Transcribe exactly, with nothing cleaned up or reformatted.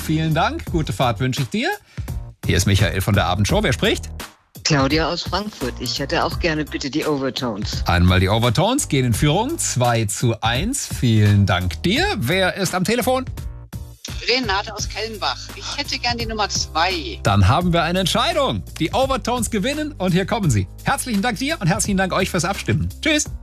vielen Dank. Gute Fahrt wünsche ich dir. Hier ist Michael von der Abendshow. Wer spricht? Claudia aus Frankfurt. Ich hätte auch gerne bitte die Overtones. Einmal die Overtones gehen in Führung. zwei zu eins. Vielen Dank dir. Wer ist am Telefon? Renate aus Kellenbach. Ich hätte gern die Nummer zwei. Dann haben wir eine Entscheidung. Die Overtones gewinnen und hier kommen sie. Herzlichen Dank dir und herzlichen Dank euch fürs Abstimmen. Tschüss.